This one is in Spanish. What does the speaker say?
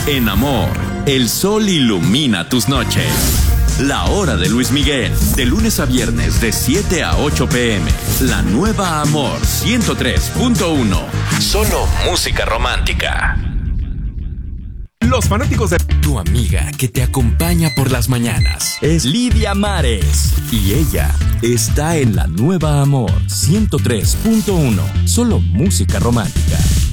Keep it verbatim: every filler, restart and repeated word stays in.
En Amor, el sol ilumina tus noches. La hora de Luis Miguel, de lunes a viernes de siete a ocho pm. La nueva Amor ciento tres punto uno. Solo música romántica. Los fanáticos de tu amiga que te acompaña por las mañanas es Lidia Mares y ella está en la nueva Amor ciento tres punto uno. Solo música romántica.